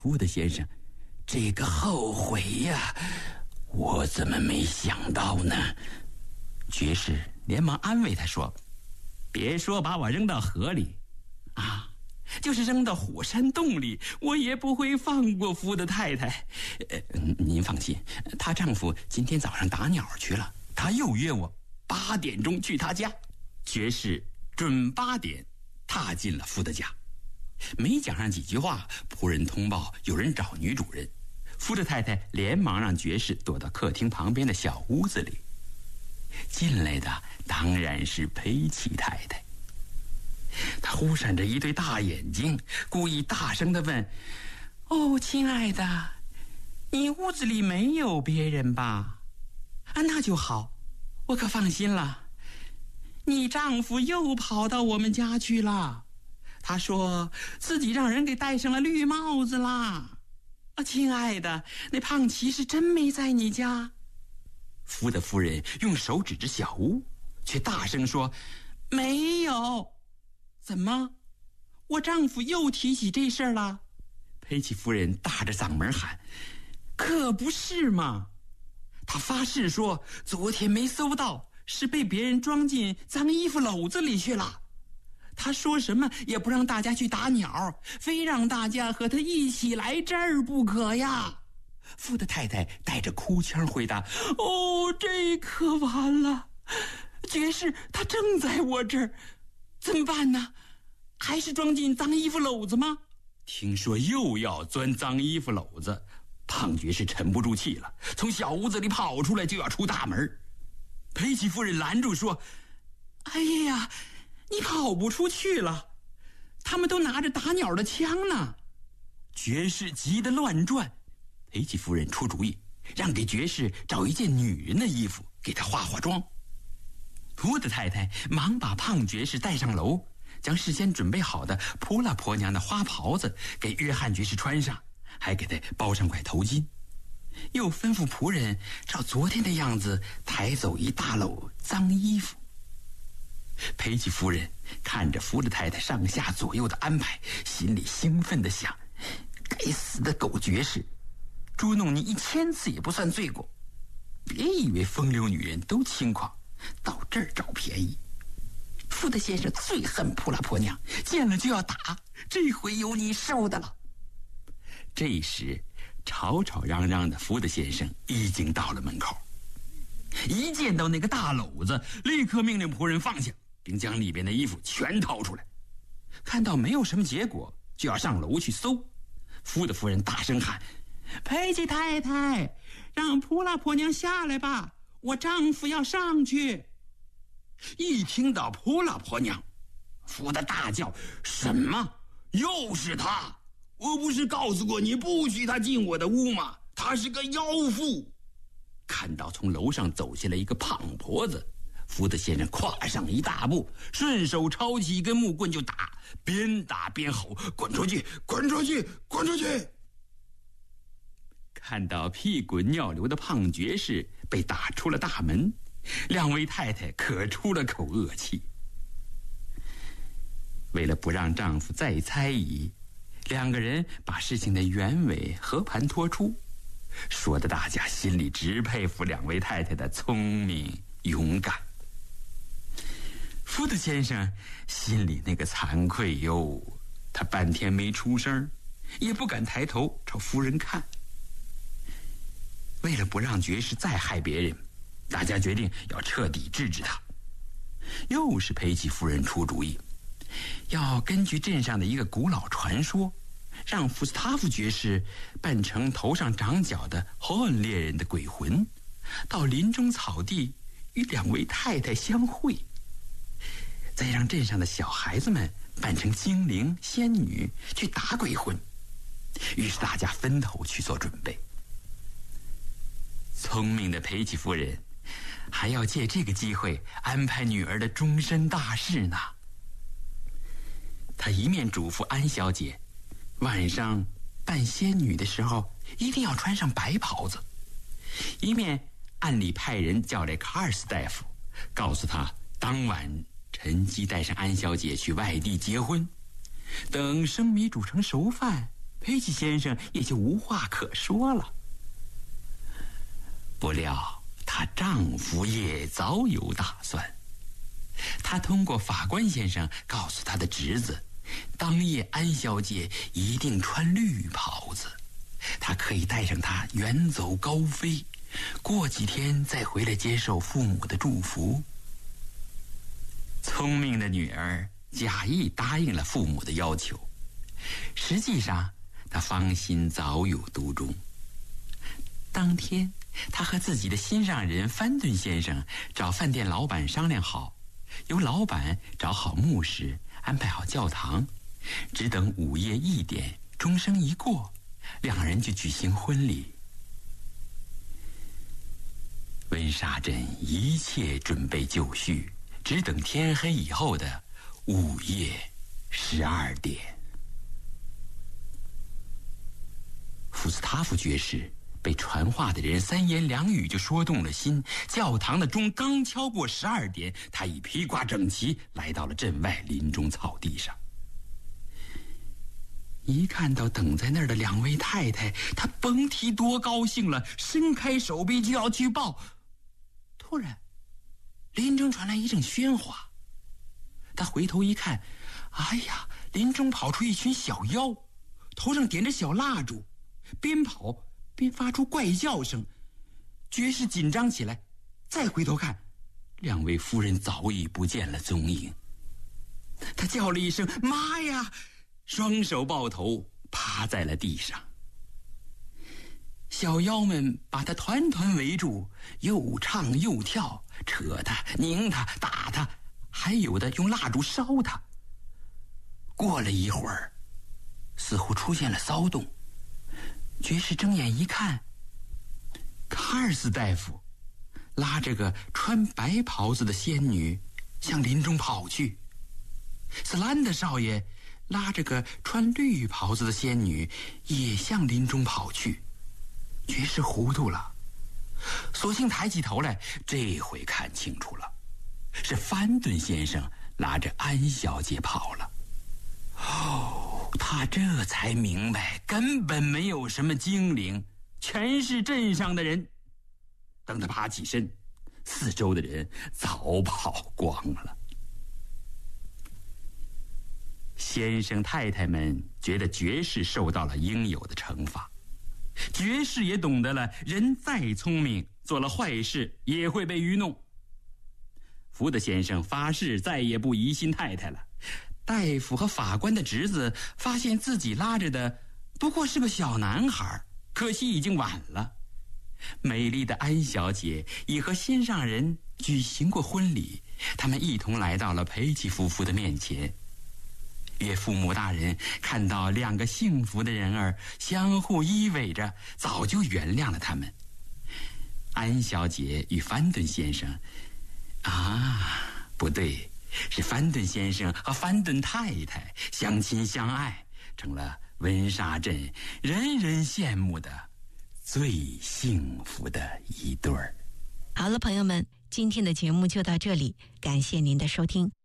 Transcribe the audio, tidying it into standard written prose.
福德先生，这个后悔呀，我怎么没想到呢？爵士连忙安慰他说：“别说把我扔到河里啊，就是扔到火山洞里，我也不会放过福德太太。您放心，她丈夫今天早上打鸟去了，他又约我8点钟去他家。”爵士准8点踏进了福德家，没讲上几句话，仆人通报有人找女主人。福德太太连忙让爵士躲到客厅旁边的小屋子里。进来的当然是佩奇太太，她忽闪着一对大眼睛，故意大声地问：“哦，亲爱的，你屋子里没有别人吧？啊，那就好，我可放心了。你丈夫又跑到我们家去了，他说自己让人给戴上了绿帽子啦。啊，亲爱的，那胖骑士真没在你家？”福德夫人用手指着小屋，却大声说：“没有。”“怎么？我丈夫又提起这事儿了？”佩奇夫人大着嗓门喊：“可不是嘛！他发誓说昨天没搜到，是被别人装进脏衣服篓子里去了。他说什么也不让大家去打鸟，非让大家和他一起来这儿不可呀！”福德太太带着哭腔回答：“哦，这可完了！爵士他正在我这儿，怎么办呢？还是装进脏衣服篓子吗？”听说又要钻脏衣服篓子，胖爵士沉不住气了，从小屋子里跑出来就要出大门。佩奇夫人拦住说：“哎呀，你跑不出去了，他们都拿着打鸟的枪呢。”爵士急得乱转。佩奇夫人出主意，让给爵士找一件女人的衣服，给他化化妆。福德太太忙把胖爵士带上楼，将事先准备好的普拉婆娘的花袍子给约翰爵士穿上，还给他包上块头巾，又吩咐仆人照昨天的样子抬走一大篓脏衣服。佩奇夫人看着福德太太上下左右的安排，心里兴奋地想：该死的狗爵士，捉弄你1000次也不算罪过。别以为风流女人都轻狂，到这儿找便宜。福德先生最恨普拉婆娘，见了就要打，这回有你受的了。这时吵吵嚷嚷的福德先生已经到了门口，一见到那个大篓子，立刻命令仆人放下，并将里边的衣服全掏出来。看到没有什么结果，就要上楼去搜。福德夫人大声喊：“佩奇太太，让普拉婆娘下来吧，我丈夫要上去。”一听到普拉婆娘，福德大叫：“什么？又是她？我不是告诉过你不许她进我的屋吗？她是个妖妇！”看到从楼上走下来一个胖婆子，福德先生跨上一大步，顺手抄起一根木棍就打，边打边吼：“滚出去！滚出去！滚出去！”看到屁滚尿流的胖爵士被打出了大门，两位太太可出了口恶气。为了不让丈夫再猜疑，两个人把事情的原委和盘托出，说得大家心里直佩服两位太太的聪明勇敢。福德先生心里那个惭愧哟，他半天没出声，也不敢抬头朝夫人看。为了不让爵士再害别人，大家决定要彻底治治他。又是佩奇夫人出主意，要根据镇上的一个古老传说，让福斯塔夫爵士扮成头上长角的霍恩猎人的鬼魂，到林中草地与两位太太相会，再让镇上的小孩子们扮成精灵仙女去打鬼魂。于是大家分头去做准备。聪明的佩奇夫人还要借这个机会安排女儿的终身大事呢。她一面嘱咐安小姐，晚上扮仙女的时候一定要穿上白袍子，一面暗里派人叫来卡尔斯大夫，告诉他当晚趁机带上安小姐去外地结婚，等生米煮成熟饭佩奇先生也就无话可说了。不料她丈夫也早有打算。他通过法官先生告诉他的侄子，当夜安小姐一定穿绿袍子，他可以带上她远走高飞，过几天再回来接受父母的祝福。聪明的女儿假意答应了父母的要求，实际上她芳心早有独钟。当天，她和自己的心上人范顿先生找饭店老板商量好，由老板找好牧师，安排好教堂，只等午夜1点，钟声一过，两人就举行婚礼。温莎镇一切准备就绪，只等天黑以后的午夜12点。福斯塔夫爵士被传话的人3言2语就说动了心，教堂的钟刚敲过12点，他已披挂整齐，来到了镇外林中草地上。一看到等在那儿的2位太太，他甭提多高兴了，伸开手臂就要去抱。突然，林中传来一阵喧哗，他回头一看，哎呀，林中跑出一群小妖，头上点着小蜡烛，边跑边发出怪叫声。爵士紧张起来，再回头看，2位夫人早已不见了踪影。他叫了一声妈呀，双手抱头趴在了地上。小妖们把他团团围住，又唱又跳，扯他拧他打他，还有的用蜡烛烧他。过了一会儿，似乎出现了骚动，爵士睁眼一看，卡尔斯大夫拉着个穿白袍子的仙女向林中跑去，斯兰德少爷拉着个穿绿袍子的仙女也向林中跑去。爵士糊涂了，索性抬起头来，这回看清楚了，是范顿先生拉着安小姐跑了。他这才明白，根本没有什么精灵，全是镇上的人。等他爬起身，四周的人早跑光了。先生太太们觉得爵士受到了应有的惩罚，爵士也懂得了人再聪明，做了坏事也会被愚弄。福德先生发誓再也不疑心太太了。大夫和法官的侄子发现自己拉着的不过是个小男孩，可惜已经晚了。美丽的安小姐已和心上人举行过婚礼，他们一同来到了佩奇夫妇的面前。岳父母大人看到2个幸福的人儿相互依偎着，早就原谅了他们。安小姐与范顿先生，不对，是范顿先生和范顿太太相亲相爱，成了温莎镇人人羡慕的最幸福的一对儿。 好了，朋友们，今天的节目就到这里，感谢您的收听。